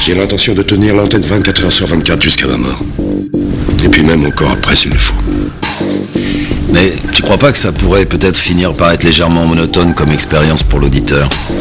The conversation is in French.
J'ai l'intention de tenir l'entête 24 heures sur 24 jusqu'à ma mort. Et puis même encore après s'il le faut. Mais tu crois pas que ça pourrait peut-être finir par être légèrement monotone comme expérience pour l'auditeur ?